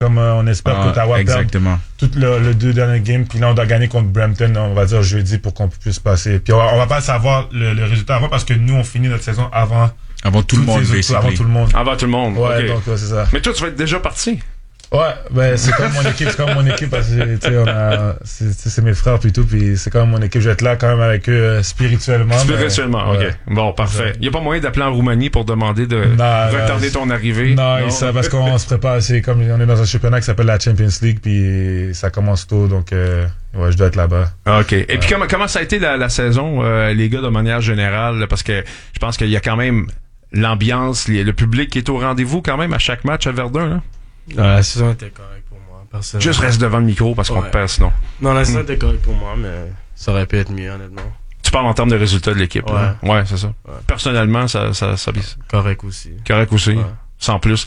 comme on espère qu'Ottawa perde tout le 2 derniers games, puis là on doit gagner contre Brampton, on va dire jeudi pour qu'on puisse passer. Puis on va pas savoir le résultat avant parce que nous on finit notre saison avant tout le monde, avant tout le monde. Avant tout le monde. Ouais, okay. donc c'est ça. Mais toi tu vas être déjà parti. Ouais, ben c'est comme mon équipe parce que tu sais c'est mes frères puis tout, puis c'est comme mon équipe, je vais être là quand même avec eux spirituellement. OK. Bon, parfait. Il y a pas moyen d'appeler en Roumanie pour demander de retarder ton arrivée. Non, ça parce qu'on se prépare, c'est comme on est dans un championnat qui s'appelle la Champions League puis ça commence tôt donc ouais, je dois être là-bas. OK. Et puis comment ça a été la saison les gars de manière générale parce que je pense qu'il y a quand même l'ambiance, le public qui est au rendez-vous quand même à chaque match à Verdun là. La saison était correcte pour moi, personnellement. Juste reste devant le micro parce qu'on te perd sinon. Non, la saison était correcte pour moi, mais ça aurait pu être mieux, honnêtement. Tu parles en termes de résultats de l'équipe. Ouais, c'est ça. Ouais. Personnellement, ça correct aussi. Correct aussi. Ouais. Sans plus.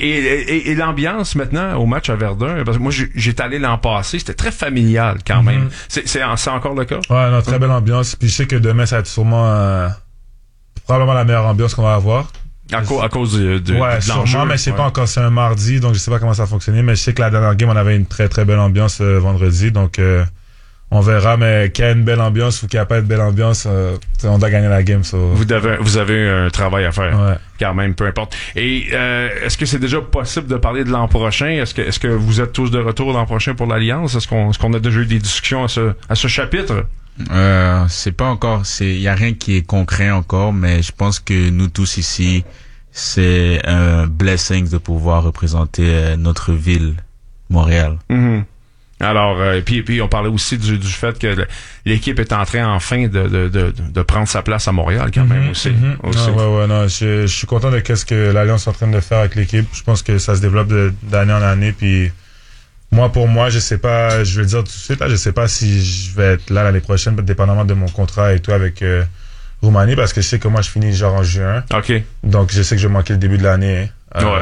Et l'ambiance maintenant au match à Verdun, parce que moi j'étais allé l'an passé, c'était très familial quand même. C'est encore le cas? Ouais, non, très belle ambiance. Puis je sais que demain ça va être sûrement probablement la meilleure ambiance qu'on va avoir. À cause de ouais, sûrement, mais je sais pas encore, c'est un mardi, donc je sais pas comment ça va fonctionner, mais je sais que la dernière game, on avait une très très belle ambiance vendredi, donc on verra, mais qu'il y a une belle ambiance ou qu'il n'y a pas de belle ambiance, on doit gagner la game. So. Vous avez un travail à faire, quand même, peu importe. Et est-ce que c'est déjà possible de parler de l'an prochain? Est-ce que vous êtes tous de retour l'an prochain pour l'Alliance? Est-ce qu'on a déjà eu des discussions à ce chapitre? C'est pas encore, y a rien qui est concret encore, mais je pense que nous tous ici, c'est un blessing de pouvoir représenter notre ville, Montréal. Mm-hmm. Alors, et puis on parlait aussi du fait que l'équipe est en train enfin de prendre sa place à Montréal quand même aussi. Non, je suis content de ce que l'Alliance est en train de faire avec l'équipe. Je pense que ça se développe d'année en année, puis pour moi, je sais pas, je vais le dire tout de suite, là, je sais pas si je vais être là l'année prochaine, dépendamment de mon contrat et tout avec Roumanie, parce que je sais que moi, je finis genre en juin. OK. Donc, je sais que je vais manquer le début de l'année.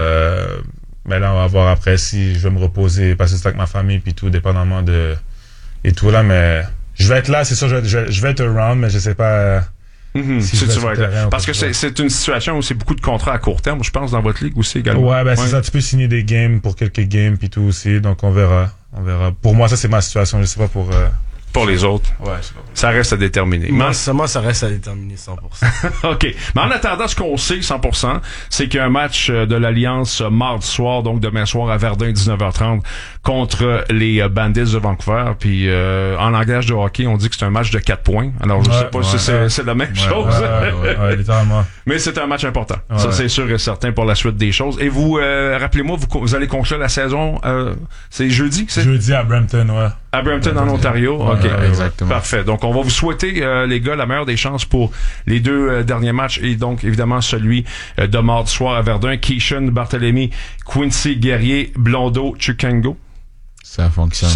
Mais là, on va voir après si je vais me reposer, passer du temps avec ma famille puis tout, dépendamment et tout là, mais je vais être là, c'est sûr, je vais être around, mais je sais pas... Si tu vas être là. Parce que c'est une situation où c'est beaucoup de contrats à court terme, je pense, dans votre ligue aussi également. Ouais, c'est ça, tu peux signer des games pour quelques games puis tout aussi, donc on verra. Pour moi, ça c'est ma situation, je sais pas pour les autres. Ouais, ça reste à déterminer. Moi, ça reste à déterminer 100%. OK. Mais en attendant, ce qu'on sait 100%, c'est qu'il y a un match de l'Alliance mardi soir, donc demain soir à Verdun, 19h30, contre les Bandits de Vancouver. Puis en langage de hockey, on dit que c'est un match de 4 points. Alors, je sais pas si c'est la même chose. Ouais, littéralement. Mais c'est un match important. Ça, c'est sûr et certain pour la suite des choses. Et vous, rappelez-moi, vous allez conclure la saison, c'est jeudi? Jeudi à Brampton, ouais. À Brampton, en Ontario. OK. Exactement. Parfait. Donc, on va vous souhaiter, les gars, la meilleure des chances pour les 2 derniers matchs et donc, évidemment, celui de mardi soir à Verdun. Keishan, Barthélemy, Quincy, Guerrier, Blondeau, Chukango. Ça fonctionne.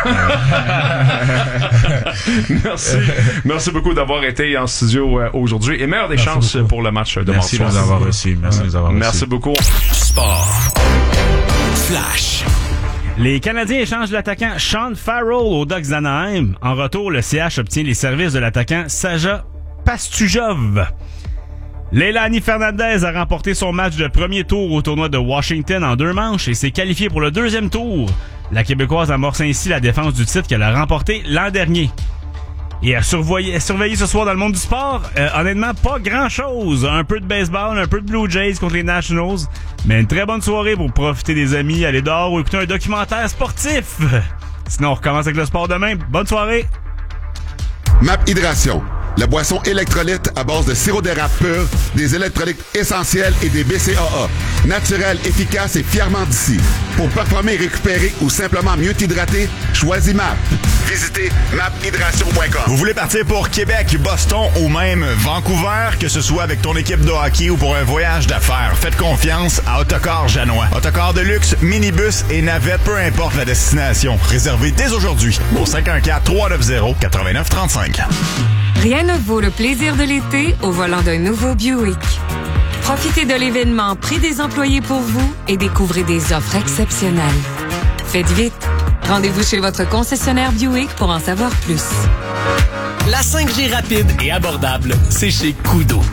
Merci beaucoup d'avoir été en studio aujourd'hui et meilleure des chances beaucoup pour le match de mardi soir. Merci de nous avoir reçus. Merci beaucoup. Sport. Flash. Les Canadiens échangent l'attaquant Sean Farrell aux Ducks d'Anaheim. En retour, le CH obtient les services de l'attaquant Saja Pastujov. Leilani Fernandez a remporté son match de premier tour au tournoi de Washington en 2 manches et s'est qualifiée pour le 2e tour. La Québécoise amorce ainsi la défense du titre qu'elle a remporté l'an dernier. Et à surveiller ce soir dans le monde du sport, honnêtement, pas grand-chose. Un peu de baseball, un peu de Blue Jays contre les Nationals, mais une très bonne soirée pour profiter des amis, aller dehors ou écouter un documentaire sportif. Sinon, on recommence avec le sport demain. Bonne soirée! MAP Hydration, la boisson électrolyte à base de sirop d'érable pur, des électrolytes essentiels et des BCAA. Naturel, efficace et fièrement d'ici. Pour performer, récupérer ou simplement mieux t'hydrater, choisis MAP. Visitez maphydration.com. Vous voulez partir pour Québec, Boston ou même Vancouver, que ce soit avec ton équipe de hockey ou pour un voyage d'affaires, faites confiance à Autocar Janois. Autocar de luxe, minibus et navette, peu importe la destination. Réservez dès aujourd'hui au 514-390-8935. Rien ne vaut le plaisir de l'été au volant d'un nouveau Buick. Profitez de l'événement Prix des employés pour vous et découvrez des offres exceptionnelles. Faites vite. Rendez-vous chez votre concessionnaire Buick pour en savoir plus. La 5G rapide et abordable, c'est chez Kudo.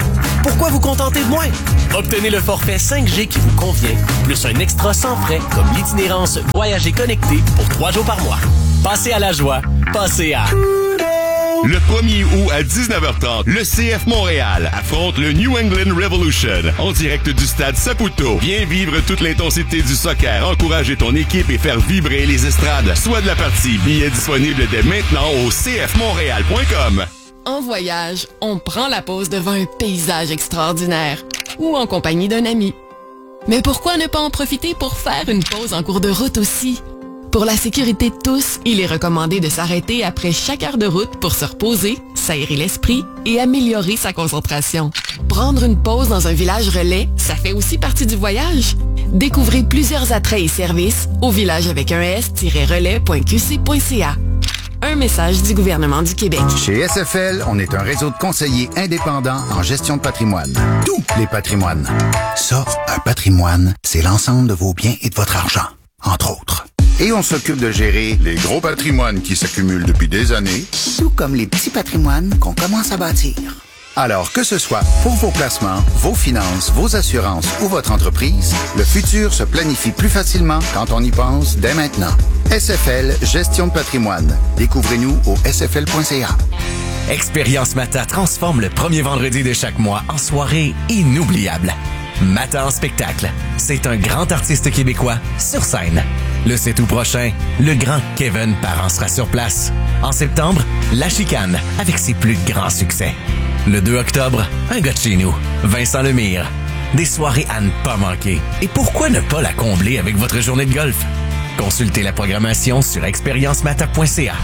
Pourquoi vous contenter de moins? Obtenez le forfait 5G qui vous convient, plus un extra sans frais comme l'itinérance Voyager connecté pour 3 jours par mois. Passez à la joie, passez à... Le 1er août à 19h30, le CF Montréal affronte le New England Revolution en direct du stade Saputo. Viens vivre toute l'intensité du soccer, encourager ton équipe et faire vibrer les estrades. Soit de la partie, billets disponibles dès maintenant au cfmontréal.com. En voyage, on prend la pause devant un paysage extraordinaire ou en compagnie d'un ami. Mais pourquoi ne pas en profiter pour faire une pause en cours de route aussi? Pour la sécurité de tous, il est recommandé de s'arrêter après chaque heure de route pour se reposer, s'aérer l'esprit et améliorer sa concentration. Prendre une pause dans un village relais, ça fait aussi partie du voyage. Découvrez plusieurs attraits et services au village avec un s-relais.qc.ca. Un message du gouvernement du Québec. Chez SFL, on est un réseau de conseillers indépendants en gestion de patrimoine. Tous les patrimoines. Ça, un patrimoine, c'est l'ensemble de vos biens et de votre argent, entre autres. Et on s'occupe de gérer les gros patrimoines qui s'accumulent depuis des années, tout comme les petits patrimoines qu'on commence à bâtir. Alors que ce soit pour vos placements, vos finances, vos assurances ou votre entreprise, le futur se planifie plus facilement quand on y pense dès maintenant. SFL Gestion de patrimoine. Découvrez-nous au sfl.ca. Expérience Mata transforme le premier vendredi de chaque mois en soirée inoubliable. Mata en spectacle. C'est un grand artiste québécois sur scène. Le 7 août prochain, le grand Kevin Parent sera sur place. En septembre, La Chicane avec ses plus grands succès. Le 2 octobre, un gars de chez nous, Vincent Lemire. Des soirées à ne pas manquer. Et pourquoi ne pas la combler avec votre journée de golf? Consultez la programmation sur expériencemata.ca.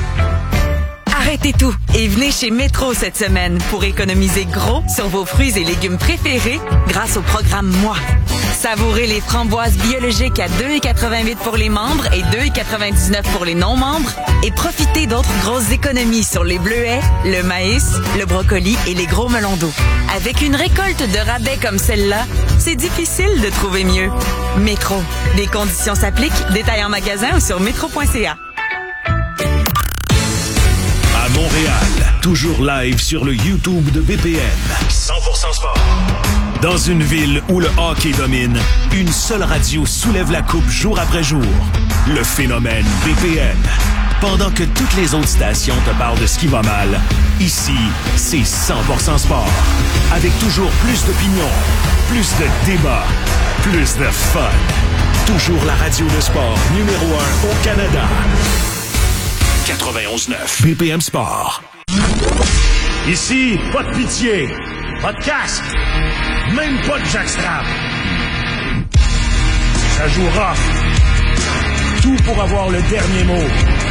Arrêtez tout et venez chez Métro cette semaine pour économiser gros sur vos fruits et légumes préférés grâce au programme Moi. Savourez les framboises biologiques à 2,88 pour les membres et 2,99 pour les non-membres et profitez d'autres grosses économies sur les bleuets, le maïs, le brocoli et les gros melons d'eau. Avec une récolte de rabais comme celle-là, c'est difficile de trouver mieux. Métro. Des conditions s'appliquent. Détails en magasin ou sur métro.ca. À Montréal, toujours live sur le YouTube de BPM. 100% sport. Dans une ville où le hockey domine, une seule radio soulève la coupe jour après jour. Le phénomène BPM. Pendant que toutes les autres stations te parlent de ce qui va mal, ici, c'est 100% sport. Avec toujours plus d'opinions, plus de débats, plus de fun. Toujours la radio de sport numéro 1 au Canada. 91.9 BPM Sport. Ici, pas de pitié, pas de casque, même pas de jackstrap. Ça joue rough. Tout pour avoir le dernier mot.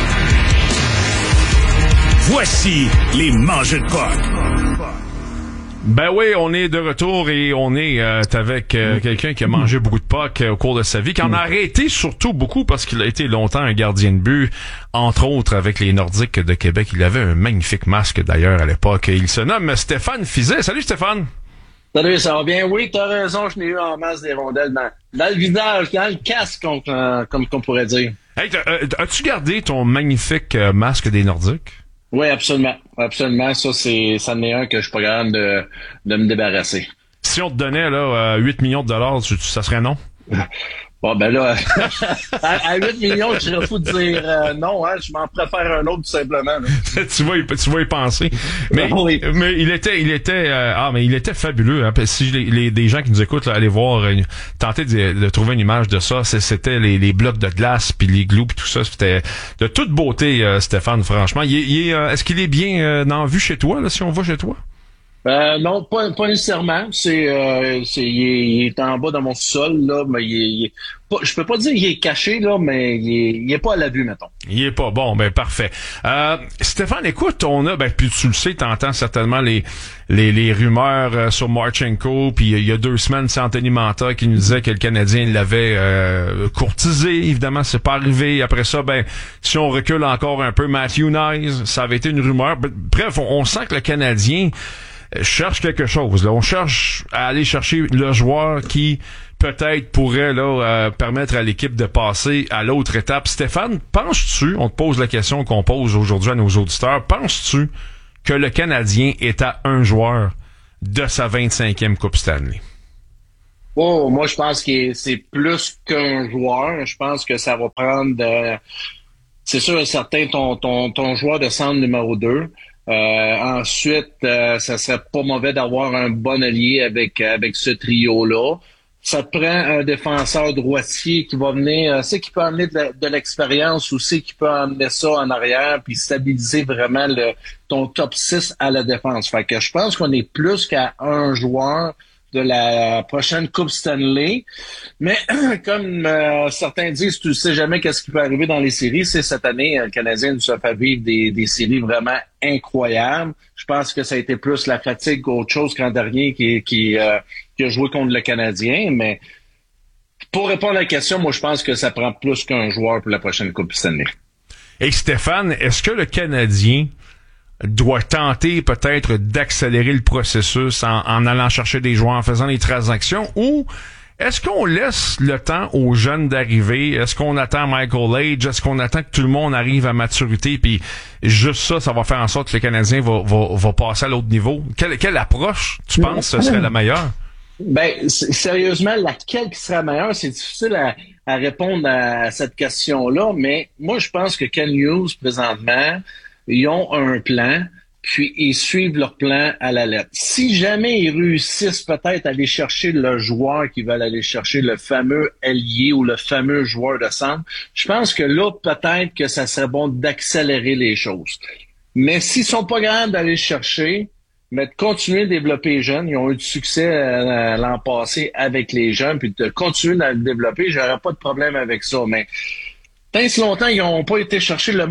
Voici les mangeux de porc. Ben oui, on est de retour et on est avec quelqu'un qui a mangé beaucoup de Pâques au cours de sa vie, qui en a arrêté surtout beaucoup parce qu'il a été longtemps un gardien de but, entre autres avec les Nordiques de Québec. Il avait un magnifique masque d'ailleurs à l'époque. Il se nomme Stéphane Fiset. Salut Stéphane! Salut, ça va bien? Oui, t'as raison, je n'ai eu en masse des rondelles dans le visage, dans le casque, comme qu'on pourrait dire. Hey, as-tu gardé ton magnifique masque des Nordiques? Oui, absolument. Absolument. Ça en est un que je suis pas capable de me débarrasser. Si on te donnait, là, 8 millions de dollars, ça serait non? Bon, ben là, à 8 millions, je serais fou de dire non, hein, je m'en préfère un autre tout simplement. tu vas y penser. Mais, oui. Mais il était fabuleux, hein. Si des gens qui nous écoutent, là, allez voir, tenter de trouver une image de ça, c'était les blocs de glace puis les glous puis tout ça, c'était de toute beauté, Stéphane, franchement. Est-ce qu'il est bien en vue chez toi, là, si on va chez toi? Non, pas nécessairement. Il est en bas dans mon sol là, mais je peux pas dire qu'il est caché là, mais il est pas à la vue, mettons. Il est pas bon, ben parfait. Stéphane, écoute, puis tu le sais, t'entends certainement les rumeurs sur Marchenko, puis il y a 2 semaines, c'est Anthony Manta qui nous disait que le Canadien l'avait courtisé. Évidemment, c'est pas arrivé. Après ça, si on recule encore un peu, Matthew Knies, ça avait été une rumeur. Bref, on sent que le Canadien cherche quelque chose. Là. On cherche à aller chercher le joueur qui peut-être pourrait permettre à l'équipe de passer à l'autre étape. Stéphane, penses-tu, on te pose la question qu'on pose aujourd'hui à nos auditeurs, penses-tu que le Canadien est à un joueur de sa 25e Coupe Stanley? Oh, moi, je pense que c'est plus qu'un joueur. Je pense que ça va prendre... c'est sûr et certain, ton joueur de centre numéro 2. Ensuite, ça serait pas mauvais d'avoir un bon allié avec ce trio-là. Ça te prend un défenseur droitier qui va venir, c'est qui peut amener de l'expérience aussi, qui peut amener ça en arrière puis stabiliser vraiment ton top 6 à la défense. Fait que je pense qu'on est plus qu'à un joueur de la prochaine Coupe Stanley. Mais comme certains disent, tu sais jamais qu'est-ce qui peut arriver dans les séries. C'est cette année, le Canadien nous a fait vivre des séries vraiment incroyables. Je pense que ça a été plus la fatigue qu'autre chose qu'en dernier qui a joué contre le Canadien. Mais pour répondre à la question, moi, je pense que ça prend plus qu'un joueur pour la prochaine Coupe Stanley. Et Stéphane, est-ce que le Canadien doit tenter peut-être d'accélérer le processus en allant chercher des joueurs, en faisant des transactions, ou est-ce qu'on laisse le temps aux jeunes d'arriver? Est-ce qu'on attend Michael Age? Est-ce qu'on attend que tout le monde arrive à maturité? Puis juste ça va faire en sorte que le Canadien va passer à l'autre niveau. Quelle approche, tu penses, serait la meilleure? Ben, sérieusement, laquelle qui serait la meilleure? C'est difficile à répondre à cette question-là, mais moi, je pense que Ken Hughes, présentement, ils ont un plan, puis ils suivent leur plan à la lettre. Si jamais ils réussissent peut-être à aller chercher le joueur qu'ils veulent aller chercher, le fameux ailier ou le fameux joueur de centre, je pense que là, peut-être que ça serait bon d'accélérer les choses. Mais s'ils sont pas capables d'aller le chercher, mais de continuer de développer les jeunes, ils ont eu du succès l'an passé avec les jeunes, puis de continuer à le développer, j'aurais pas de problème avec ça. Mais tant si longtemps, ils n'ont pas été chercher le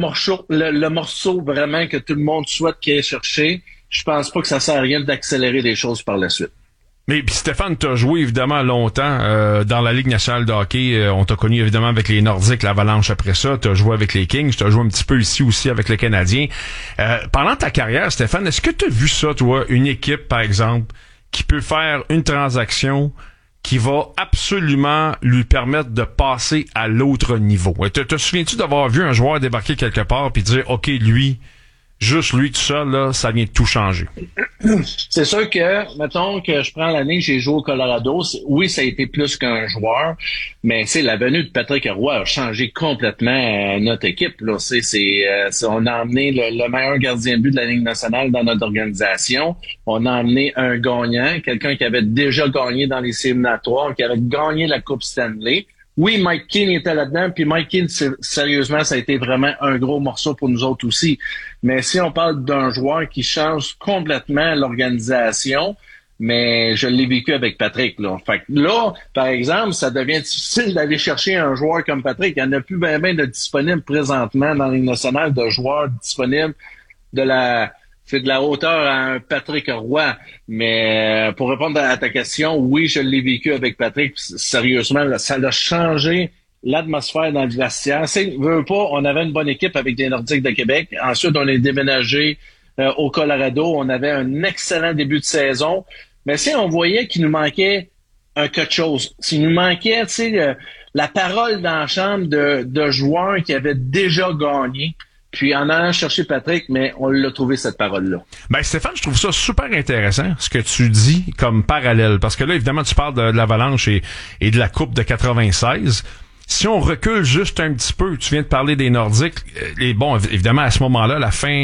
morceau vraiment que tout le monde souhaite qu'ils aient cherché, je pense pas que ça sert à rien d'accélérer les choses par la suite. Mais puis Stéphane, t'as joué évidemment longtemps dans la Ligue nationale de hockey. On t'a connu évidemment avec les Nordiques, l'Avalanche après ça. T'as joué avec les Kings, t'as joué un petit peu ici aussi avec le Canadien. Pendant ta carrière, Stéphane, est-ce que t'as vu ça, toi, une équipe, par exemple, qui peut faire une transaction qui va absolument lui permettre de passer à l'autre niveau? Te souviens-tu d'avoir vu un joueur débarquer quelque part puis dire, OK, lui, juste lui tout seul, là, ça vient de tout changer? C'est sûr que, mettons que je prends l'année que j'ai joué au Colorado, oui, ça a été plus qu'un joueur, mais la venue de Patrick Roy a changé complètement notre équipe. Là. On a emmené le meilleur gardien de but de la Ligue nationale dans notre organisation. On a emmené un gagnant, quelqu'un qui avait déjà gagné dans les éliminatoires, qui avait gagné la Coupe Stanley. Oui, Mike Keane était là-dedans, puis Mike Keane, sérieusement, ça a été vraiment un gros morceau pour nous autres aussi. Mais si on parle d'un joueur qui change complètement l'organisation, mais je l'ai vécu avec Patrick, là. Fait que là, par exemple, ça devient difficile d'aller chercher un joueur comme Patrick. Il n'y en a plus bien de disponibles présentement dans les nationales, de joueurs disponibles c'est de la hauteur à un Patrick Roy. Mais pour répondre à ta question, oui, je l'ai vécu avec Patrick. Sérieusement, ça a changé l'atmosphère dans le vestiaire. Veux pas, on avait une bonne équipe avec les Nordiques de Québec. Ensuite, on est déménagé au Colorado. On avait un excellent début de saison. Mais si on voyait qu'il nous manquait quelque chose, s'il nous manquait, la parole dans la chambre de joueurs qui avaient déjà gagné. Puis en allant chercher Patrick, mais on l'a trouvé cette parole-là. Ben Stéphane, je trouve ça super intéressant, ce que tu dis comme parallèle. Parce que là, évidemment, tu parles de l'Avalanche et de la Coupe de 96. Si on recule juste un petit peu, tu viens de parler des Nordiques. Et bon, évidemment, à ce moment-là,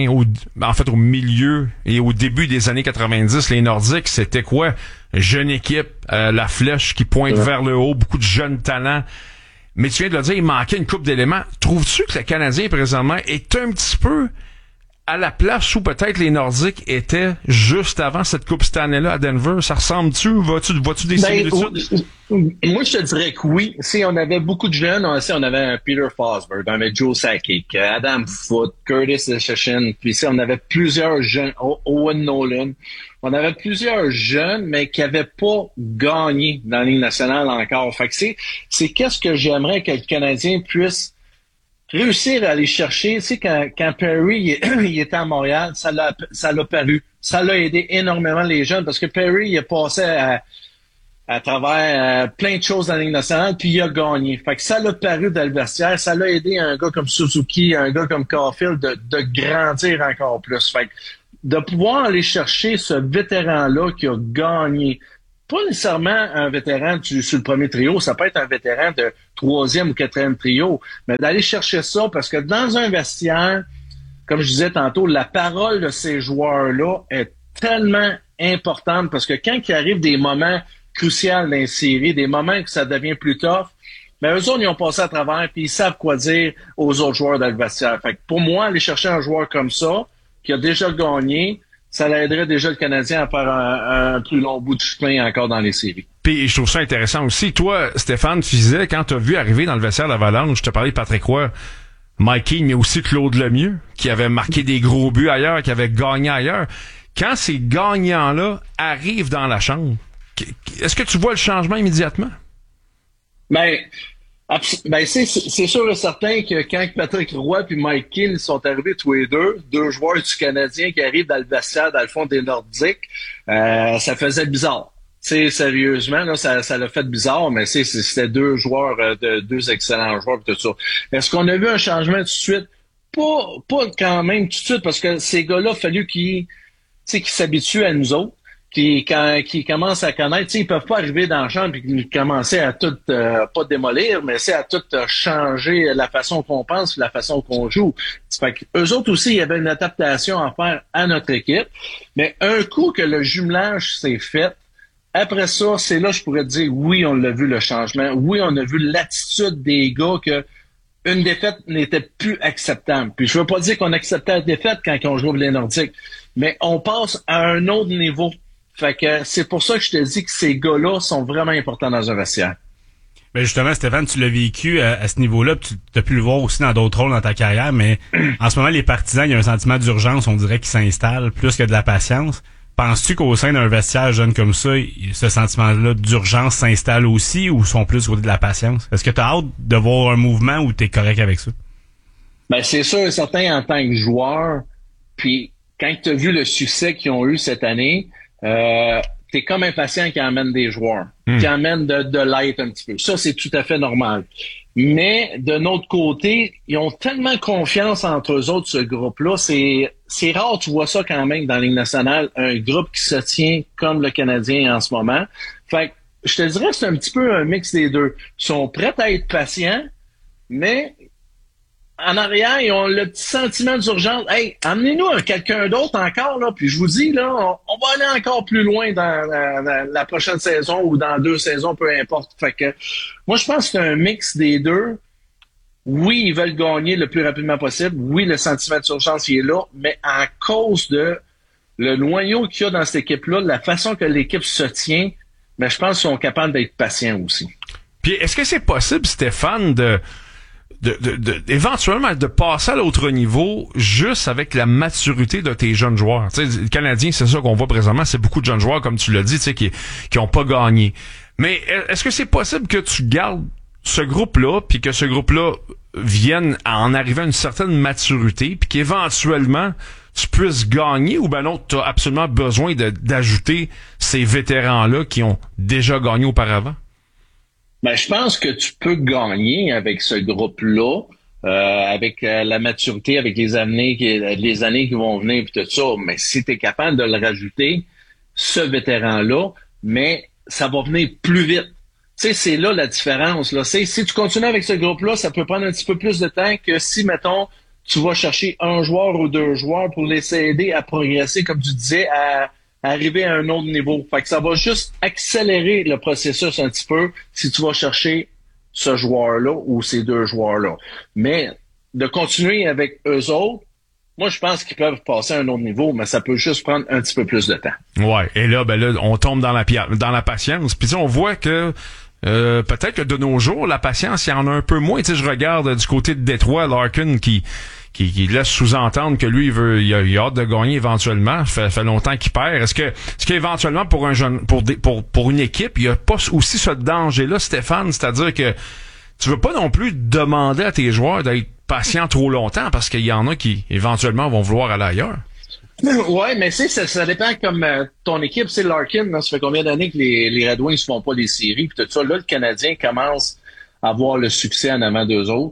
au milieu et au début des années 90, les Nordiques, c'était quoi? Jeune équipe, la flèche qui pointe vers le haut, beaucoup de jeunes talents. Mais tu viens de le dire, il manquait une couple d'éléments. Trouves-tu que le Canadien, présentement, est un petit peu à la place où peut-être les Nordiques étaient juste avant cette Coupe Stanley-là à Denver? Ça ressemble-tu? Vois-tu des similitudes? Moi, je te dirais que oui. Si on avait beaucoup de jeunes, on avait un Peter Forsberg, on avait Joe Sakic, Adam Foote, Curtis Leschyshyn, puis on avait plusieurs jeunes, Owen Nolan. On avait plusieurs jeunes, mais qui n'avaient pas gagné dans la Ligue nationale encore. Fait que c'est qu'est-ce que j'aimerais que le Canadien puisse réussir à aller chercher. Tu sais, quand Perry il était à Montréal, ça l'a paru. Ça l'a aidé énormément les jeunes parce que Perry il est passé à travers plein de choses dans la Ligue nationale, puis il a gagné. Fait que ça l'a paru dans le vestiaire. Ça l'a aidé un gars comme Suzuki, un gars comme Caulfield de grandir encore plus. Fait que de pouvoir aller chercher ce vétéran-là qui a gagné. Pas nécessairement un vétéran sur le premier trio, ça peut être un vétéran de 3e ou 4e trio, mais d'aller chercher ça, parce que dans un vestiaire, comme je disais tantôt, la parole de ces joueurs-là est tellement importante, parce que quand il arrive des moments cruciaux dans les séries, des moments que ça devient plus tough, mais eux autres, ils ont passé à travers, puis ils savent quoi dire aux autres joueurs dans le vestiaire. Fait que pour moi, aller chercher un joueur comme ça, qui a déjà gagné, ça l'aiderait déjà le Canadien à faire un plus long bout de chemin encore dans les séries. Puis je trouve ça intéressant aussi. Toi, Stéphane, tu disais, quand tu as vu arriver dans le vestiaire d'Avalanche, je te parlais de Patrick Roy, Mikey, mais aussi Claude Lemieux, qui avait marqué des gros buts ailleurs, qui avait gagné ailleurs. Quand ces gagnants-là arrivent dans la chambre, est-ce que tu vois le changement immédiatement? C'est sûr et certain que quand Patrick Roy et Mike Keane sont arrivés tous les deux joueurs du Canadien qui arrivent dans le vestiaire, dans le fond des Nordiques, ça faisait bizarre. Sérieusement, là, ça l'a fait bizarre, mais c'était deux joueurs, deux excellents joueurs et tout ça. Est-ce qu'on a vu un changement tout de suite? Pas quand même tout de suite, parce que ces gars-là, il a fallu qu'ils s'habituent à nous autres. Qui commencent à connaître, ils peuvent pas arriver dans la chambre et commencer à tout, pas démolir, mais c'est à tout changer la façon qu'on pense, la façon qu'on joue. Fait que eux autres aussi, il y avait une adaptation à faire à notre équipe. Mais un coup que le jumelage s'est fait, après ça, c'est là je pourrais te dire, oui, on l'a vu le changement. Oui, on a vu l'attitude des gars que une défaite n'était plus acceptable. Puis je veux pas dire qu'on acceptait la défaite quand on joue les Nordiques, mais on passe à un autre niveau. Fait que c'est pour ça que je te dis que ces gars-là sont vraiment importants dans un vestiaire. Ben justement, Stéphane, tu l'as vécu à ce niveau-là, puis tu as pu le voir aussi dans d'autres rôles dans ta carrière, mais en ce moment, les partisans, il y a un sentiment d'urgence, on dirait, qui s'installe plus que de la patience. Penses-tu qu'au sein d'un vestiaire jeune comme ça, ce sentiment-là d'urgence s'installe aussi, ou sont plus au côté de la patience? Est-ce que tu as hâte de voir un mouvement ou tu es correct avec ça? Ben c'est sûr et certain en tant que joueur, puis quand tu as vu le succès qu'ils ont eu cette année, t'es comme impatient qui amène des joueurs, qui amène de l'aide un petit peu. Ça, c'est tout à fait normal. Mais de notre côté, ils ont tellement confiance entre eux autres, ce groupe-là. C'est rare, tu vois ça quand même dans la Ligue nationale, un groupe qui se tient comme le Canadien en ce moment. Fait que je te dirais que c'est un petit peu un mix des deux. Ils sont prêts à être patients, mais en arrière, ils ont le petit sentiment d'urgence. Hey, amenez-nous quelqu'un d'autre encore, là. Puis je vous dis, là, on va aller encore plus loin dans la prochaine saison ou dans 2 saisons, peu importe. Fait que moi, je pense que c'est un mix des deux. Oui, ils veulent gagner le plus rapidement possible. Oui, le sentiment d'urgence, il est là. Mais à cause de le noyau qu'il y a dans cette équipe-là, la façon que l'équipe se tient, ben, je pense qu'ils sont capables d'être patients aussi. Puis est-ce que c'est possible, Stéphane, éventuellement de passer à l'autre niveau juste avec la maturité de tes jeunes joueurs? Tu sais, le Canadien, c'est ça qu'on voit présentement, c'est beaucoup de jeunes joueurs, comme tu l'as dit, tu sais, qui ont pas gagné. Mais est-ce que c'est possible que tu gardes ce groupe-là, puis que ce groupe-là vienne à en arriver à une certaine maturité, puis qu'éventuellement tu puisses gagner, ou ben non, tu as absolument besoin d'ajouter ces vétérans-là qui ont déjà gagné auparavant? Ben, je pense que tu peux gagner avec ce groupe-là, avec la maturité, avec les années qui vont venir et tout ça. Mais si tu es capable de le rajouter, ce vétéran-là, mais ça va venir plus vite. Tu sais, c'est là la différence. Là. Si tu continues avec ce groupe-là, ça peut prendre un petit peu plus de temps que si, mettons, tu vas chercher un joueur ou 2 joueurs pour les aider à progresser, comme tu disais, à arriver à un autre niveau. Fait que ça va juste accélérer le processus un petit peu si tu vas chercher ce joueur-là ou ces 2 joueurs-là. Mais de continuer avec eux autres, moi, je pense qu'ils peuvent passer à un autre niveau, mais ça peut juste prendre un petit peu plus de temps. Ouais. Et là, on tombe dans la patience. Puis on voit que peut-être que de nos jours, la patience, il y en a un peu moins. Tu sais, je regarde du côté de Détroit, Larkin qui laisse sous-entendre que lui, il a hâte de gagner éventuellement. Ça fait longtemps qu'il perd. Est-ce qu'éventuellement, pour un jeune, pour une équipe, il y a pas aussi ce danger-là, Stéphane? C'est-à-dire que tu veux pas non plus demander à tes joueurs d'être patients trop longtemps parce qu'il y en a qui, éventuellement, vont vouloir aller ailleurs. Ouais, mais ça dépend comme ton équipe, c'est Larkin, là, ça fait combien d'années que les Red Wings font pas les séries, puis tout ça. Là, le Canadien commence à avoir le succès en avant d'eux autres.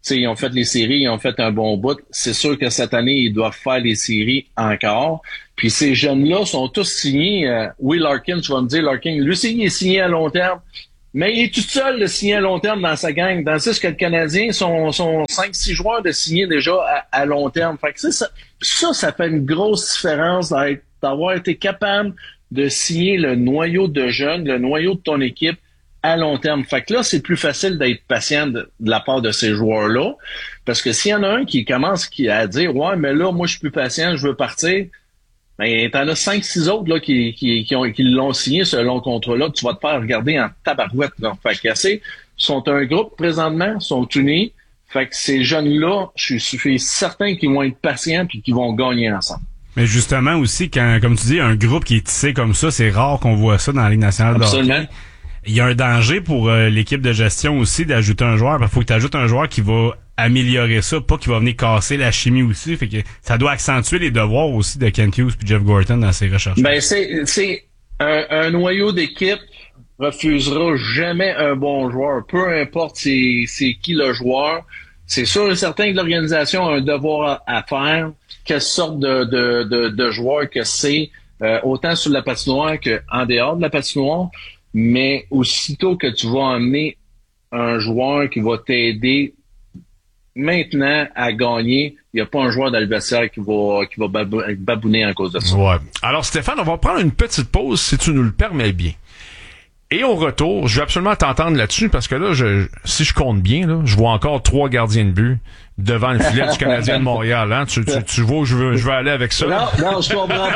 sais, ils ont fait les séries, ils ont fait un bon bout. C'est sûr que cette année, ils doivent faire les séries encore. Puis ces jeunes-là sont tous signés. Oui, Larkin, tu vas me dire, Larkin, lui aussi, il est signé à long terme. Mais il est tout seul de signer à long terme dans sa gang. Dans ce que le Canadien sont 5-6 joueurs de signer déjà à long terme. Fait que ça fait une grosse différence d'avoir été capable de signer le noyau de jeunes, le noyau de ton équipe à long terme. Fait que là, c'est plus facile d'être patient de la part de ces joueurs-là. Parce que s'il y en a un qui commence à dire « Ouais, mais là, moi, je suis plus patient, je veux partir », ben, t'en as 5-6 autres là, qui l'ont signé, ce long contrat-là, que tu vas te faire regarder en tabarouette. Là. Fait que sont un groupe présentement, sont unis. Fait que ces jeunes-là, je suis certain qu'ils vont être patients et qu'ils vont gagner ensemble. Mais justement aussi, quand, comme tu dis, un groupe qui est tissé comme ça, c'est rare qu'on voit ça dans la Ligue nationale de hockey. Il y a un danger pour l'équipe de gestion aussi d'ajouter un joueur. Il faut que tu ajoutes un joueur qui va améliorer ça, pas qui va venir casser la chimie aussi. Fait que ça doit accentuer les devoirs aussi de Kent Hughes et Jeff Gorton dans ses recherches. Ben c'est un noyau d'équipe refusera jamais un bon joueur, peu importe c'est qui le joueur. C'est sûr et certain que l'organisation a un devoir à faire. Quelle sorte de joueur que c'est, autant sur la patinoire qu'en dehors de la patinoire. Mais aussitôt que tu vas emmener un joueur qui va t'aider maintenant à gagner, il n'y a pas un joueur dans le vestiaire qui va babouner à cause de ça. Ouais. Alors Stéphane, on va prendre une petite pause si tu nous le permets bien. Et au retour, je vais absolument t'entendre là-dessus parce que là, si je compte bien, là, je vois encore 3 gardiens de but devant le filet du Canadien de Montréal. Hein? Tu vois où je veux aller avec ça? Non, je comprends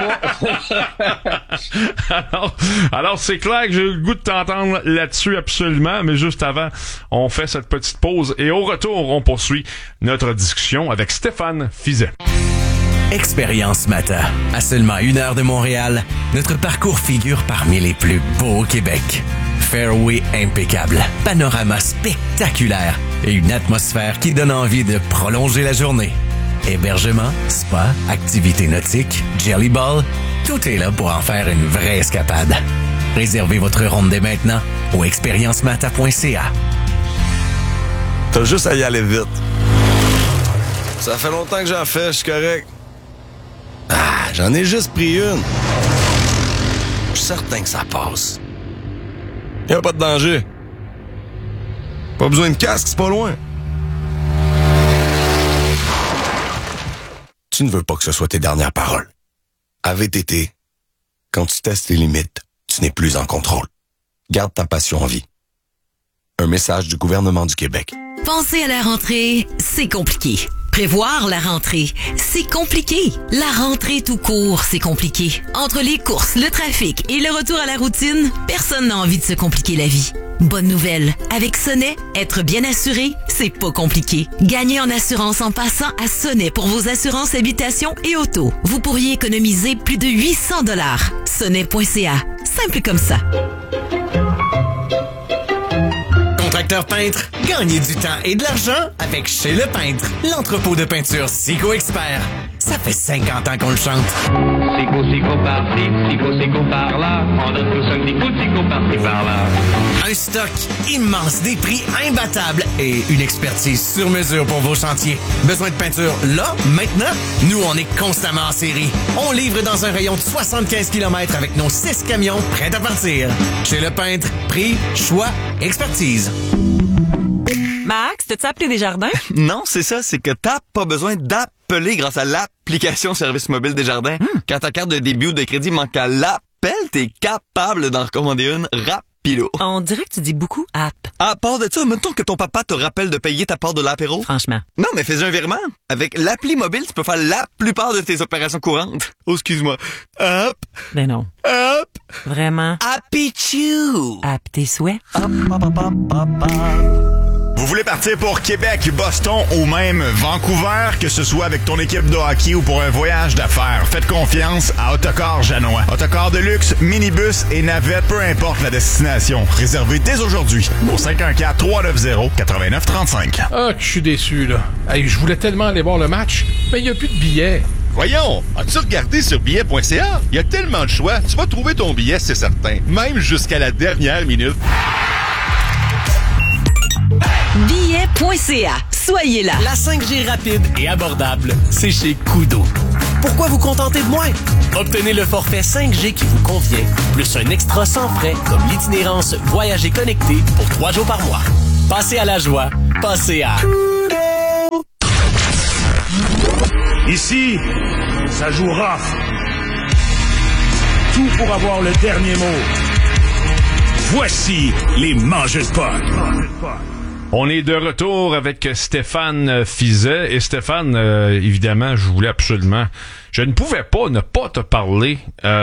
pas. alors c'est clair que j'ai le goût de t'entendre là-dessus absolument, mais juste avant, on fait cette petite pause et au retour, on poursuit notre discussion avec Stéphane Fiset. Expérience Mata. À seulement 1 heure de Montréal, notre parcours figure parmi les plus beaux au Québec. Fairway impeccable, panorama spectaculaire et une atmosphère qui donne envie de prolonger la journée. Hébergement, spa, activités nautiques, jelly ball, tout est là pour en faire une vraie escapade. Réservez votre ronde dès maintenant au expériencemata.ca. T'as juste à y aller vite. Ça fait longtemps que j'en fais, je suis correct. Ah, j'en ai juste pris une. Je suis certain que ça passe. Y'a pas de danger. Pas besoin de casque, c'est pas loin. Tu ne veux pas que ce soit tes dernières paroles. À VTT, quand tu testes tes limites, tu n'es plus en contrôle. Garde ta passion en vie. Un message du gouvernement du Québec. Penser à la rentrée, c'est compliqué. Prévoir la rentrée, c'est compliqué. La rentrée tout court, c'est compliqué. Entre les courses, le trafic et le retour à la routine, personne n'a envie de se compliquer la vie. Bonne nouvelle, avec Sonnet, être bien assuré, c'est pas compliqué. Gagnez en assurance en passant à Sonnet pour vos assurances habitation et auto. Vous pourriez économiser plus de 800 $. Sonnet.ca, simple comme ça. Contracteur peintre, gagnez du temps et de l'argent avec Chez Le Peintre, l'entrepôt de peinture Sico Expert. Ça fait 50 ans qu'on le chante. Sico par-ci, Sico par-là. On donne tous un petit coup de Sico par-ci par-là. Un stock immense, des prix imbattables et une expertise sur mesure pour vos chantiers. Besoin de peinture là, maintenant? Nous, on est constamment en série. On livre dans un rayon de 75 km avec nos 6 camions prêts à partir. Chez Le Peintre, prix, choix, expertise. Max, t'as-tu appelé Desjardins? Non, c'est ça, c'est que t'as pas besoin d'appeler grâce à l'application Service Mobile Desjardins. Quand ta carte de débit ou de crédit manque à l'appel, t'es capable d'en recommander une rapido. On dirait que tu dis beaucoup app. À part de ça, mettons que ton papa te rappelle de payer ta part de l'apéro. Franchement. Non, mais fais un virement. Avec l'appli mobile, tu peux faire la plupart de tes opérations courantes. Oh, excuse-moi. Hop. Ben non. Hop. Vraiment. Happy Chew. App tes souhaits. Hop, hop, hop, hop, hop. Vous voulez partir pour Québec, Boston ou même Vancouver, que ce soit avec ton équipe de hockey ou pour un voyage d'affaires, faites confiance à Autocar Janois. Autocar de luxe, minibus et navette, peu importe la destination. Réservez dès aujourd'hui au 514-390-8935. Ah, que je suis déçu, là. Hey, je voulais tellement aller voir le match, mais il n'y a plus de billets. Voyons, as-tu regardé sur billet.ca? Il y a tellement de choix, tu vas trouver ton billet, c'est certain. Même jusqu'à la dernière minute. Billet.ca Koodo.ca. Soyez là. La 5G rapide et abordable, c'est chez Koodo. Pourquoi vous contenter de moins? Obtenez le forfait 5G qui vous convient, plus un extra sans frais comme l'itinérance Voyager connecté pour 3 jours par mois. Passez à la joie. Passez à... Ici, ça joue rough. Tout pour avoir le dernier mot. Voici les mangeurs de pot. On est de retour avec Stéphane Fiset. Et Stéphane, évidemment, je ne pouvais pas ne pas te parler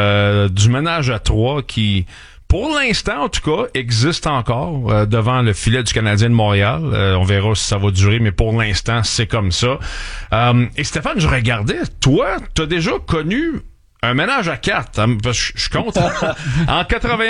du ménage à trois qui, pour l'instant, en tout cas, existe encore devant le filet du Canadien de Montréal. On verra si ça va durer, mais pour l'instant, c'est comme ça. Et Stéphane, je regardais, toi, t'as déjà connu un ménage à 4. Je compte en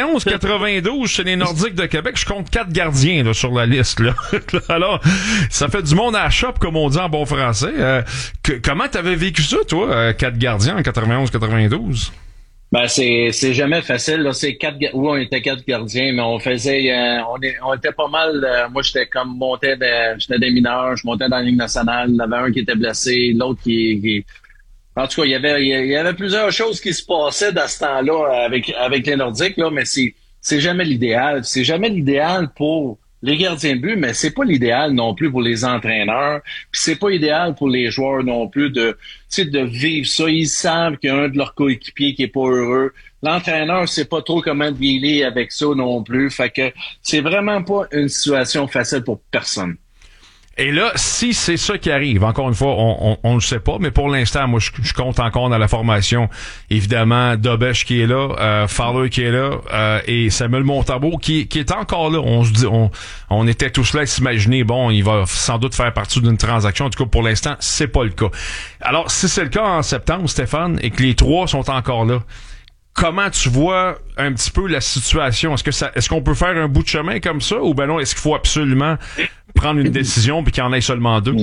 91-92 chez les Nordiques de Québec, je compte 4 gardiens là, sur la liste. Là. Alors, ça fait du monde à la shop, comme on dit en bon français. Comment t'avais vécu ça, toi, 4 gardiens en 91-92? Ben c'est jamais facile là. C'est on était 4 gardiens, mais on faisait on était pas mal. Moi j'étais j'étais des mineurs, je montais dans la Ligue nationale. Il y en avait un qui était blessé, l'autre qui en tout cas, il y avait plusieurs choses qui se passaient dans ce temps-là avec les Nordiques, là, mais c'est jamais l'idéal. C'est jamais l'idéal pour les gardiens de but, mais c'est pas l'idéal non plus pour les entraîneurs. Puis c'est pas idéal pour les joueurs non plus de vivre ça. Ils savent qu'il y a un de leurs coéquipiers qui est pas heureux. L'entraîneur sait pas trop comment dealer avec ça non plus. Fait que c'est vraiment pas une situation facile pour personne. Et là, si c'est ça qui arrive, encore une fois, on le sait pas, mais pour l'instant, moi, je compte encore dans la formation. Évidemment, Dobesch qui est là, Fowler qui est là, et Samuel Montembeault qui est encore là. On se dit, on était tous là à s'imaginer, bon, il va sans doute faire partie d'une transaction. En tout cas, pour l'instant, c'est pas le cas. Alors, si c'est le cas en septembre, Stéphane, et que les trois sont encore là, comment tu vois un petit peu la situation? Est-ce qu'on peut faire un bout de chemin comme ça, ou ben non, est-ce qu'il faut absolument prendre une décision puis qu'il y en ait seulement 2?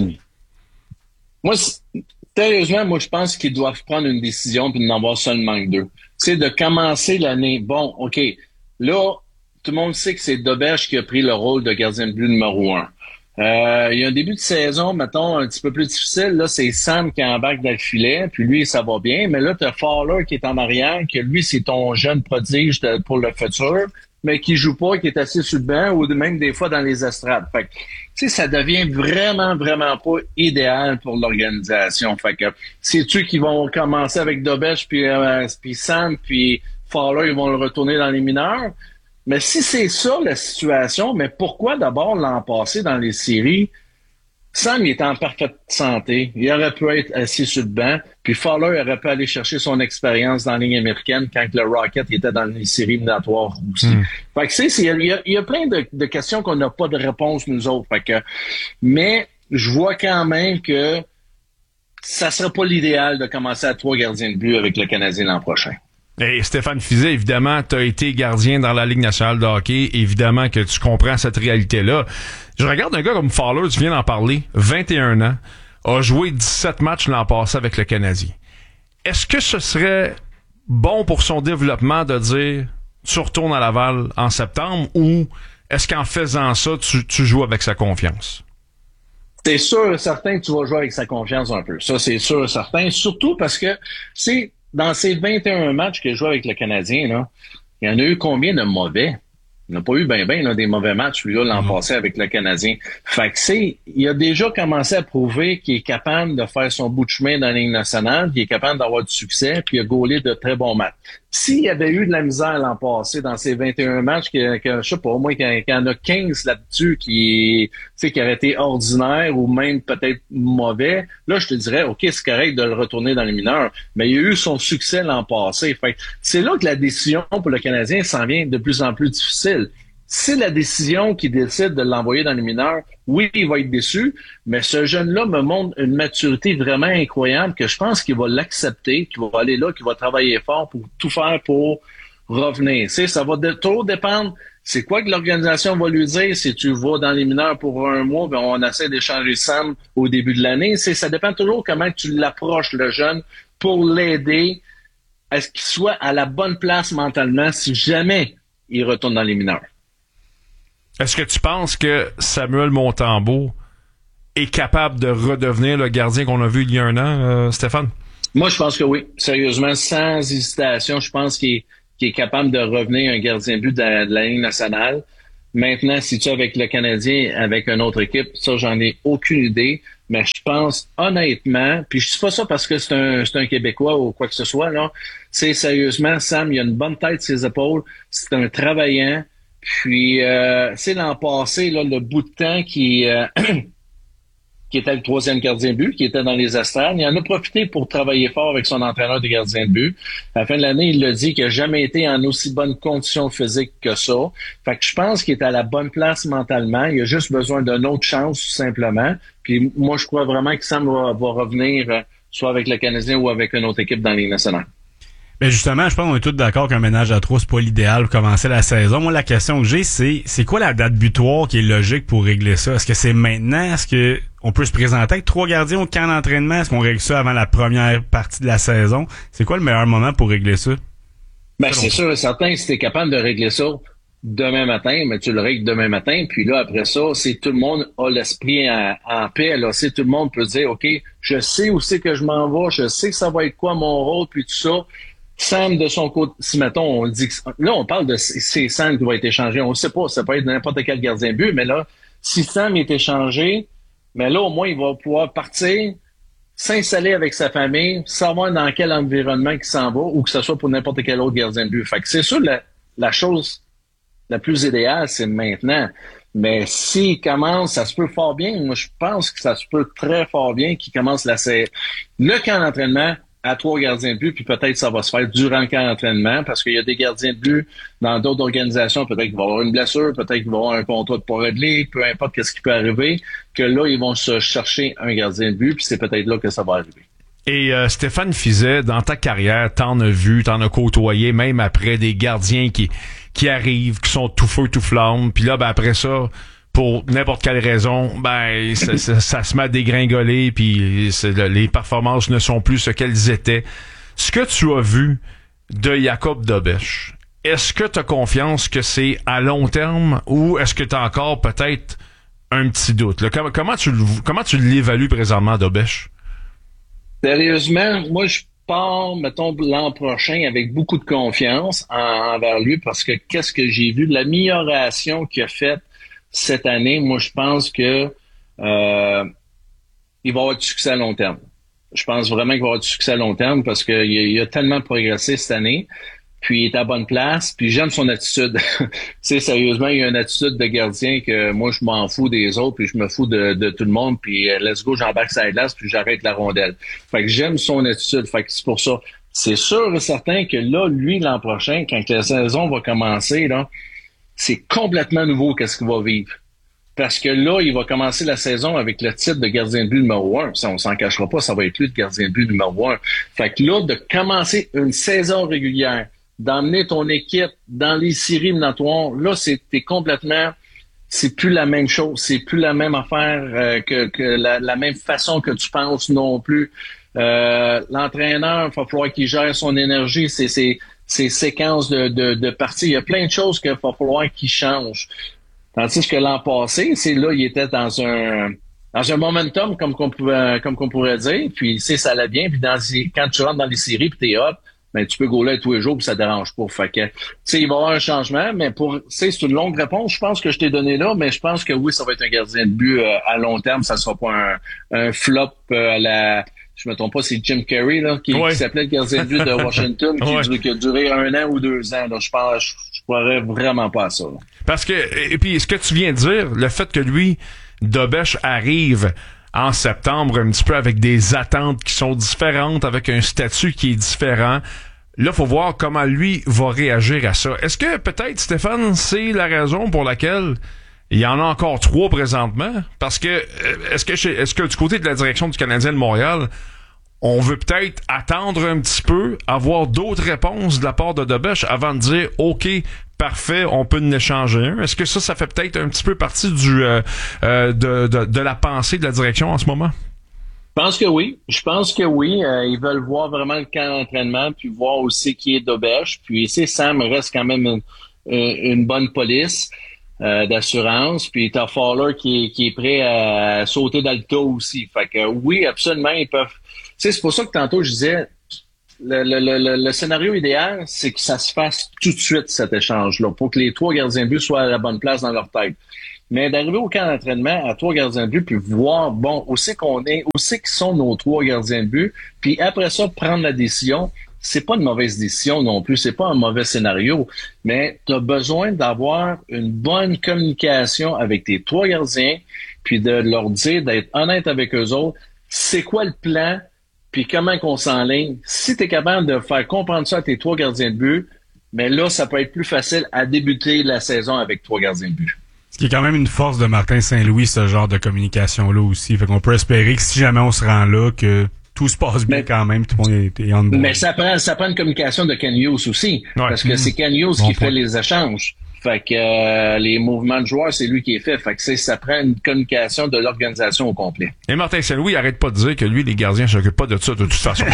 Moi, sérieusement, je pense qu'ils doivent prendre une décision puis d'en avoir seulement 2. C'est de commencer l'année. Bon, OK, là, tout le monde sait que c'est Dobesch qui a pris le rôle de gardien de but numéro 1. Il y a un début de saison, mettons, un petit peu plus difficile. Là, c'est Sam qui embarque dans le filet, puis lui, ça va bien. Mais là, t'as Fowler qui est en arrière, que lui, c'est ton jeune prodige pour le futur, mais qui joue pas, qui est assis sur le banc, ou même des fois dans les estrades. Fait que, tu sais, ça devient vraiment, vraiment pas idéal pour l'organisation. Fait que, sais-tu qu'ils vont commencer avec Dobesch, puis Sam, puis Fowler, ils vont le retourner dans les mineurs? Mais si c'est ça la situation, mais pourquoi d'abord l'an passé dans les séries, Sam il était en parfaite santé, il aurait pu être assis sur le banc, puis Fowler aurait pu aller chercher son expérience dans la Ligue américaine quand le Rocket était dans les séries éliminatoires aussi. Fait que il y a plein de questions qu'on n'a pas de réponse nous autres. Fait que, mais je vois quand même que ça serait pas l'idéal de commencer à 3 gardiens de but avec le Canadien l'an prochain. Et Stéphane Fiset, évidemment, t'as été gardien dans la Ligue nationale de hockey. Évidemment que tu comprends cette réalité-là. Je regarde un gars comme Fowler, tu viens d'en parler, 21 ans, a joué 17 matchs l'an passé avec le Canadien. Est-ce que ce serait bon pour son développement de dire tu retournes à Laval en septembre, ou est-ce qu'en faisant ça, tu joues avec sa confiance? C'est sûr et certain que tu vas jouer avec sa confiance un peu. Ça, c'est sûr et certain. Surtout parce que dans ces 21 matchs qu'il a joué avec le Canadien, là, il y en a eu combien de mauvais? Il n'a pas eu des mauvais matchs, lui, l'an passé avec le Canadien. Fait que il a déjà commencé à prouver qu'il est capable de faire son bout de chemin dans la Ligue nationale, qu'il est capable d'avoir du succès, puis il a gaulé de très bons matchs. S'il y avait eu de la misère l'an passé dans ces 21 matchs, que je sais pas, au moins qu'il y en a 15 là-dessus qui auraient été ordinaires ou même peut-être mauvais, là, je te dirais, OK, c'est correct de le retourner dans les mineurs, mais il a eu son succès l'an passé. Fait que c'est là que la décision pour le Canadien s'en vient de plus en plus difficile. C'est la décision qui décide de l'envoyer dans les mineurs. Oui, il va être déçu, mais ce jeune-là me montre une maturité vraiment incroyable que je pense qu'il va l'accepter, qu'il va aller là, qu'il va travailler fort pour tout faire pour revenir. Ça va trop dépendre. C'est quoi que l'organisation va lui dire si tu vas dans les mineurs pour un mois, ben on essaie d'échanger Sam au début de l'année. Ça dépend toujours comment tu l'approches, le jeune, pour l'aider à ce qu'il soit à la bonne place mentalement si jamais il retourne dans les mineurs. Est-ce que tu penses que Samuel Montembeault est capable de redevenir le gardien qu'on a vu il y a un an, Stéphane? Moi, je pense que oui. Sérieusement, sans hésitation, je pense qu'il est capable de revenir un gardien de but de la Ligue nationale. Maintenant, si tu es avec le Canadien, avec une autre équipe, ça, j'en ai aucune idée. Mais je pense honnêtement, puis je dis pas ça parce que c'est un Québécois ou quoi que ce soit, là. C'est sérieusement, Sam, il a une bonne tête sur ses épaules. C'est un travaillant. Puis, c'est l'an passé, là, le bout de temps qui était le troisième gardien de but, qui était dans les astrales. Il en a profité pour travailler fort avec son entraîneur de gardien de but. À la fin de l'année, il l'a dit qu'il n'a jamais été en aussi bonne condition physique que ça. Fait que je pense qu'il est à la bonne place mentalement. Il a juste besoin d'une autre chance, tout simplement. Puis moi, je crois vraiment que Sam va revenir soit avec le Canadien ou avec une autre équipe dans la Ligue nationale. Ben justement, je pense qu'on est tous d'accord qu'un ménage à trois, c'est pas l'idéal pour commencer la saison. Moi, la question que j'ai, c'est quoi la date butoir qui est logique pour régler ça? Est-ce que c'est maintenant? Est-ce que on peut se présenter avec 3 gardiens au camp d'entraînement? Est-ce qu'on règle ça avant la première partie de la saison? C'est quoi le meilleur moment pour régler ça? Ben, c'est sûr et certain, si t'es capable de régler ça demain matin, mais tu le règles demain matin, puis là, après ça, c'est tout le monde a l'esprit en paix, là. C'est tout le monde peut dire, OK, je sais où c'est que je m'en vais, je sais que ça va être quoi mon rôle, puis tout ça. Sam, de son côté, si mettons, on dit que, là, on parle de c'est Sam qui va être échangé. On ne sait pas, ça peut être n'importe quel gardien de but, mais là, si Sam est échangé, mais là, au moins, il va pouvoir partir, s'installer avec sa famille, savoir dans quel environnement il s'en va, ou que ce soit pour n'importe quel autre gardien de but. Fait que c'est sûr, la chose la plus idéale, c'est maintenant. Mais s'il commence, ça se peut fort bien. Moi, je pense que ça se peut très fort bien qu'il commence le camp d'entraînement à 3 gardiens de but, puis peut-être ça va se faire durant le camp d'entraînement, parce qu'il y a des gardiens de but dans d'autres organisations, peut-être qu'il va y avoir une blessure, peut-être qu'il va y avoir un contrat de pas réglé, peu importe qu'est-ce qui peut arriver, que là, ils vont se chercher un gardien de but, puis c'est peut-être là que ça va arriver. Et Stéphane Fiset, dans ta carrière, t'en as vu, t'en as côtoyé, même après des gardiens qui arrivent, qui sont tout feu, tout flamme, puis là, ben après ça, pour n'importe quelle raison, ben ça se met à dégringoler, puis les performances ne sont plus ce qu'elles étaient. Ce que tu as vu de Jakub Dobeš, est-ce que tu as confiance que c'est à long terme, ou est-ce que tu as encore peut-être un petit doute? Là, comment tu l'évalues présentement, Dobeš? Sérieusement, moi je pars, mettons, l'an prochain avec beaucoup de confiance envers lui, parce que qu'est-ce que j'ai vu de l'amélioration qu'il a faite cette année, moi, je pense que il va avoir du succès à long terme. Je pense vraiment qu'il va avoir du succès à long terme parce qu'il a tellement progressé cette année, puis il est à bonne place, puis j'aime son attitude. Tu sais, sérieusement, il a une attitude de gardien que moi, je m'en fous des autres, puis je me fous de tout le monde, puis let's go, j'embarque sa glace, puis j'arrête la rondelle. Fait que j'aime son attitude, fait que c'est pour ça. C'est sûr et certain que là, lui, l'an prochain, quand la saison va commencer, là, c'est complètement nouveau qu'est-ce qu'il va vivre. Parce que là, il va commencer la saison avec le titre de gardien de but numéro 1. Ça, on s'en cachera pas, ça va être lui le gardien de but numéro 1. Fait que là, de commencer une saison régulière, d'emmener ton équipe dans les séries éliminatoires, là, t'es complètement... C'est plus la même chose, c'est plus la même affaire que la même façon que tu penses non plus. L'entraîneur, il va falloir qu'il gère son énergie, ces séquences de parties. Il y a plein de choses qu'il va falloir qu'il change. Tandis que l'an passé, c'est là, il était dans un momentum, comme qu'on pourrait dire. Puis, ça allait bien. Puis, quand tu rentres dans les séries puis t'es hot, ben, tu peux gauler tous les jours puis ça dérange pas. Fait que, il va y avoir un changement, mais c'est une longue réponse. Je pense que je t'ai donné là, mais je pense que oui, ça va être un gardien de but à long terme. Ça sera pas un flop à la... Je me trompe pas, c'est Jim Carrey là, qui s'appelait le gardien de but de Washington, qui a duré 1 an ou 2 ans. Donc, je croirais vraiment pas à ça. Là. Parce que, et puis, ce que tu viens de dire, le fait que lui, Dobeš arrive en septembre un petit peu avec des attentes qui sont différentes, avec un statut qui est différent, là, faut voir comment lui va réagir à ça. Est-ce que peut-être, Stéphane, c'est la raison pour laquelle il y en a encore 3 présentement? Parce que est-ce que du côté de la direction du Canadien de Montréal, on veut peut-être attendre un petit peu, avoir d'autres réponses de la part de Dobeš avant de dire « OK, parfait, on peut en échanger un ». Est-ce que ça fait peut-être un petit peu partie de la pensée de la direction en ce moment? Je pense que oui. Ils veulent voir vraiment le camp d'entraînement, puis voir aussi qui est Dobeš. Puis Sam reste quand même une bonne police. d'assurance, puis t'as Fowler qui est prêt à sauter dans le tas aussi. Fait que oui, absolument, ils peuvent. Tu sais, c'est pour ça que tantôt je disais le scénario idéal, c'est que ça se fasse tout de suite, cet échange-là, pour que les 3 gardiens de but soient à la bonne place dans leur tête. Mais d'arriver au camp d'entraînement à 3 gardiens de but, puis voir, bon, où c'est qu'on est, où c'est qu'ils sont nos 3 gardiens de but, puis après ça, prendre la décision. C'est pas une mauvaise décision non plus, c'est pas un mauvais scénario, mais tu as besoin d'avoir une bonne communication avec tes 3 gardiens, puis de leur dire, d'être honnête avec eux autres, c'est quoi le plan, puis comment qu'on s'enligne. Si tu es capable de faire comprendre ça à tes 3 gardiens de but, mais là, ça peut être plus facile à débuter la saison avec 3 gardiens de but. Ce qui est quand même une force de Martin Saint-Louis, ce genre de communication-là aussi. Fait qu'on peut espérer que si jamais on se rend là, que tout se passe bien quand même, tout le monde est en bout. Mais ça prend une communication de Ken Hughes aussi, parce que c'est Ken Hughes qui fait les échanges. Fait que les mouvements de joueurs, c'est lui qui est fait. Fait que ça prend une communication de l'organisation au complet. Et Martin Saint-Louis, il arrête pas de dire que lui, les gardiens s'occupent pas de ça de toute façon.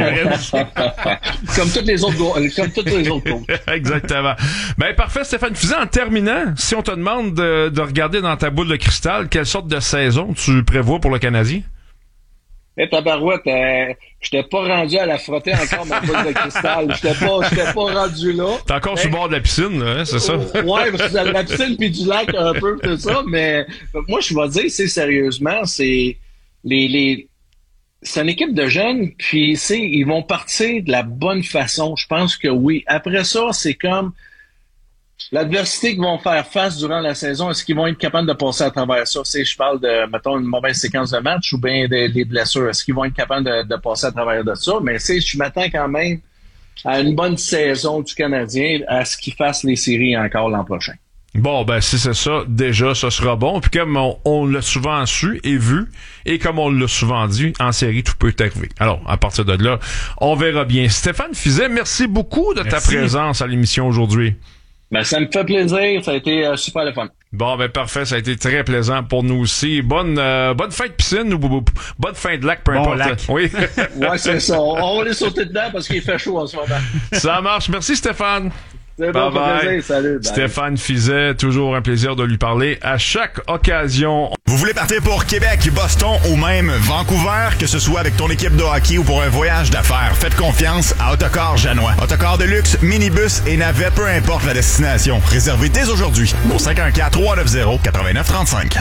Comme tous les autres coachs. Exactement. Ben parfait, Stéphane Fiset. En terminant, si on te demande de regarder dans ta boule de cristal, quelle sorte de saison tu prévois pour le Canadien? Tabarouette, j'étais pas rendu à la frotter encore ma boule de cristal. J'étais pas rendu là. T'es encore sur le bord de la piscine, là, hein, c'est ça? Ouais, parce que c'est la piscine puis du lac un peu, tout ça, mais moi, je vais dire, sérieusement, c'est c'est une équipe de jeunes, puis ils vont partir de la bonne façon. Je pense que oui. Après ça, c'est comme l'adversité qu'ils vont faire face durant la saison, est-ce qu'ils vont être capables de passer à travers ça? Je parle de, mettons, une mauvaise séquence de match ou bien des blessures. Est-ce qu'ils vont être capables de passer à travers de ça? Mais je m'attends quand même à une bonne saison du Canadien, à ce qu'ils fassent les séries encore l'an prochain. Bon, ben si c'est ça, déjà, ça sera bon. Puis comme on l'a souvent su et vu, et comme on l'a souvent dit, en série, tout peut arriver. Alors, à partir de là, on verra bien. Stéphane Fiset, merci beaucoup de ta présence à l'émission aujourd'hui. Ben, ça me fait plaisir. Ça a été super le fun. Bon, ben parfait. Ça a été très plaisant pour nous aussi. Bonne fin de piscine ou bonne fin de lac, peu importe. Lac. Oui. Ouais, c'est ça. On va les sauter dedans parce qu'il fait chaud en ce moment. Ça marche. Merci, Stéphane. C'est bon, plaisir. Salut. Bye. Stéphane Fiset, toujours un plaisir de lui parler à chaque occasion. Vous voulez partir pour Québec, Boston ou même Vancouver, que ce soit avec ton équipe de hockey ou pour un voyage d'affaires, faites confiance à Autocar Janois. Autocar de luxe, minibus et navette, peu importe la destination. Réservez dès aujourd'hui au 514-390-8935.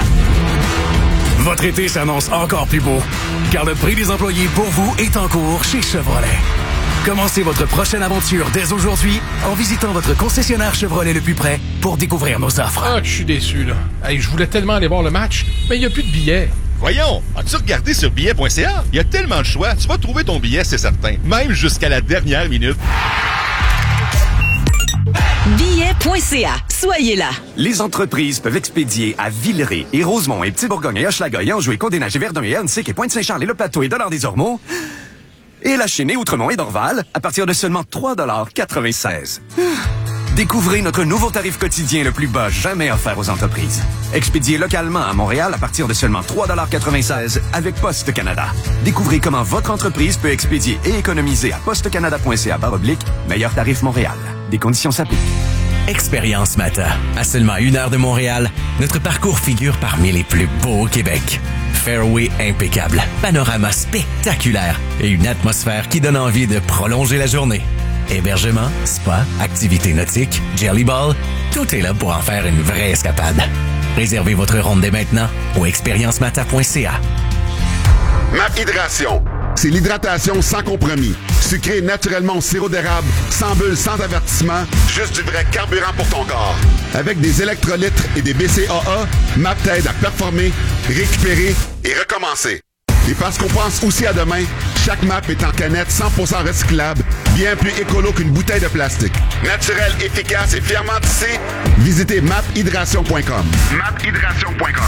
Votre été s'annonce encore plus beau, car le prix des employés pour vous est en cours chez Chevrolet. Commencez votre prochaine aventure dès aujourd'hui en visitant votre concessionnaire Chevrolet le plus près pour découvrir nos offres. Ah, je suis déçu, là. Hey, je voulais tellement aller voir le match, mais il n'y a plus de billets. Voyons, as-tu regardé sur billet.ca? Il y a tellement de choix, tu vas trouver ton billet, c'est certain. Même jusqu'à la dernière minute. Billet.ca. Soyez là. Les entreprises peuvent expédier à Villeray et Rosemont et Petit-Bourgogne et Hochelaga et Anjou et Côte-des-Neiges et Verdun et Annecy et Pointe-Saint-Charles et Le Plateau et Dollard-des-Ormeaux et La Chênaie, Outremont et Dorval à partir de seulement 3,96 $. Découvrez notre nouveau tarif quotidien le plus bas jamais offert aux entreprises. Expédié localement à Montréal à partir de seulement 3,96 $ avec Poste Canada. Découvrez comment votre entreprise peut expédier et économiser à postecanada.ca/meilleur tarif Montréal. Des conditions s'appliquent. Expérience Mata. À seulement 1 heure de Montréal, notre parcours figure parmi les plus beaux au Québec. Fairway impeccable, panorama spectaculaire et une atmosphère qui donne envie de prolonger la journée. Hébergement, spa, activités nautiques, jelly ball, tout est là pour en faire une vraie escapade. Réservez votre ronde dès maintenant au expériencemata.ca. MAP Hydration, c'est l'hydratation sans compromis. Sucré naturellement au sirop d'érable, sans bulles, sans avertissement, juste du vrai carburant pour ton corps. Avec des électrolytes et des BCAA, MAP t'aide à performer, récupérer et recommencer. Et parce qu'on pense aussi à demain, chaque MAP est en canette 100% recyclable, bien plus écolo qu'une bouteille de plastique. Naturel, efficace et fièrement tissé, visitez maphydration.com. maphydration.com.